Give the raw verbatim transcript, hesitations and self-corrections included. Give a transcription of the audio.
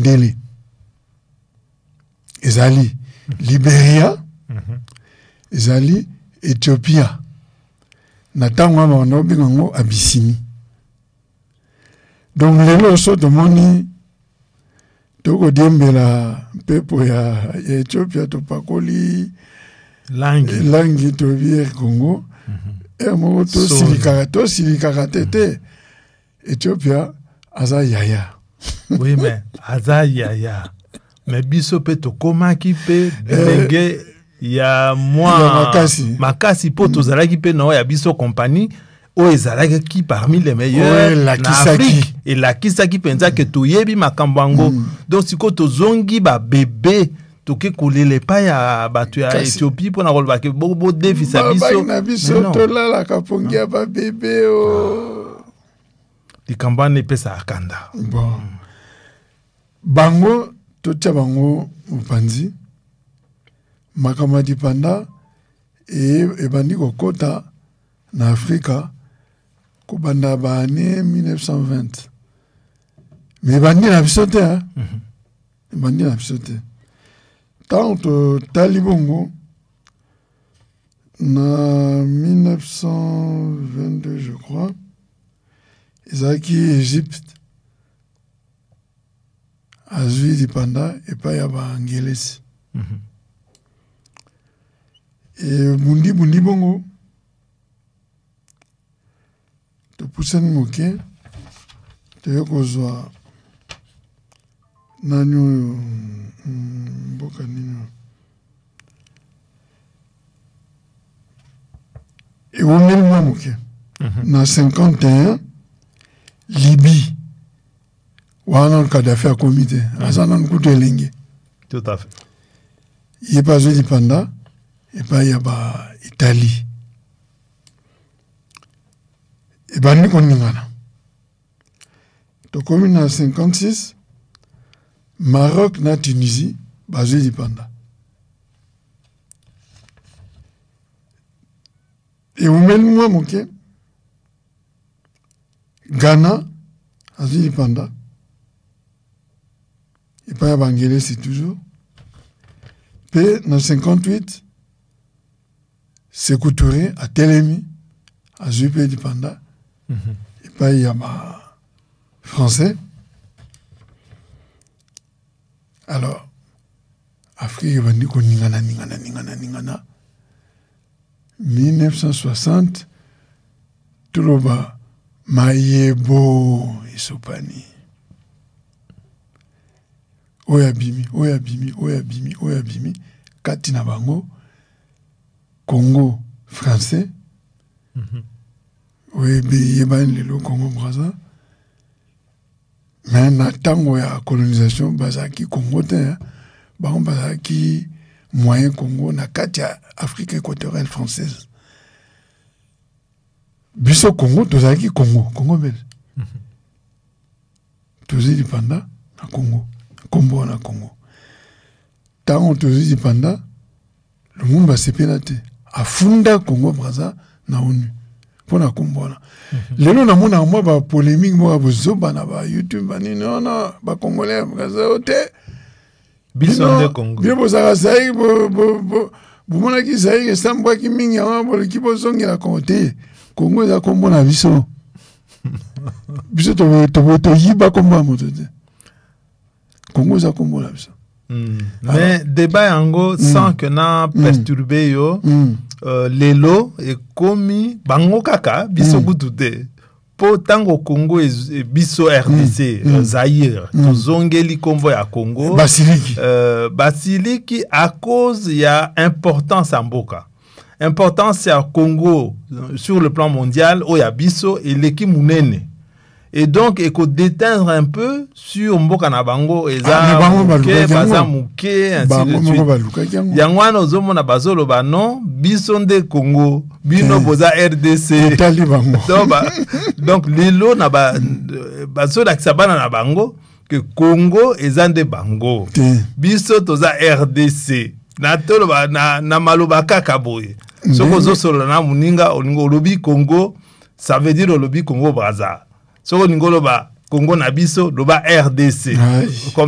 Mindele. Ezali Liberia. Mhm. Ezali Ethiopia. Natangwa mano bingango Abyssinie. Donc lelo so de moni toko diembela pepo ya, ya Ethiopia to pakoli langi langi to bier Congo. Mm-hmm. E mo to so, silikaka to silikaka tete Ethiopia aza yaya. Oui mais aza yaya. Mais biso pe to komaki pe bilenge ya moi makasi makasi po to zalaki pe no ya biso compagnie o ezalaki qui parmi les meilleurs ouais, en Afrique et la kisaki penza que to yebi makambango mm. donc siko to zongi ba bébé to ke kolele pa ya batu ya Éthiopie pour na kolba ke bobo défi sa biso na biso to la la kapongi ba bébé o di kambane pesa akanda bon mm. bango to tia bango upanzi makamadi panda e ebandi kokota na Afrika kubanda ba année mille neuf cent vingt. Mais bandi na biso te hein. Mm-hmm. Bandi na biso te. Tant to talibongo na mille neuf cent vingt-deux je crois. Ezaki Égypte. Azui di panda et pas ya ba angelesi. Mm-hmm. Et bundi bundi bongo te pousseni moke te yokozwa nani oyo mboka nini ewumeli mwa moke na cinquante et un Libye wana Kadhafi akomi te aza nanu kutu elenge tout à fait ye pa azwi lipanda epai ya ba Italie ebandi koningana tokomi na cinquante-six Maroc na Tunisie bazwi lipanda ewumeli mwa moke Ghana azwi lipanda epai ya bangelesi toujours pe na cinquante-huit Sékou Touré a telemi azwi pe lipanda mm-hmm. epai ya ba français. Alors Afrique ebandi koningana ningana ningana ningana mille neuf cent soixante tuloba mayebo isopani oya bimi oya bimi oya bimi oya bimi kati na bango Congo français. Mm-hmm. Oui, il y a le Congo Brazza. Mais na tango ya colonisation bazaki Congo te, ba bazaki moyen Congo na kati ya Afrique équatoriale française. Biso Congo tozaki Congo, Congo belge. Mm-hmm. Tozi dipanda na Congo, Combo na Congo. Tango tozi dipanda, le monde va sepela te. Afunda Congo Brazza na ONU pona kombona lelo na mona mwa ba polémique mo bozoba na ba YouTube bani non non ba congolais Brazza ote biso de Congo bien bozaka sai bo bo bo mona ki sai ke sambwa ki mingi ya bo ki bozongi la Congo Congo za kombona biso biso to to to yiba komba moto te Congo za kombona biso. Mm. Mais alors, débat yango mm. sans que na perturber yo mm. euh, lelo et komi bango kaka biso mm. kutute po tango Congo e, e biso R D C mm. euh, Zaire mm. tozongeli kombo ya Congo Basiliki euh, Basiliki à cause ya importance en mboka importance ya Congo sur le plan mondial o ya biso et l'équipe munene. Et donc, il faut déteindre un peu sur Mboka na bango, eza muke, baza muke, ainsi de suite. Yangwana ozomo na bazolo ba non, bisonde Congo, bino boza R D C. Donc, lelo na ba bazo d'aksabana na bango, que Congo ezande bango. Biso toza R D C. Na tolo ba na na maloba kaka boye. Soko zo solo na muninga olingo lobi Congo, ça veut dire lobi Congo Brazza. Soko ningolo ba Congo na biso loba R D C. Comme